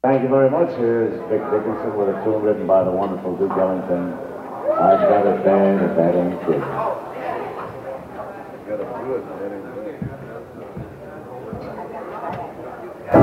Thank you very much. Here's Vic Dickinson with a tune written by the wonderful Duke Ellington. I've got a bad, if that ain't good. Got a good, that ain't good.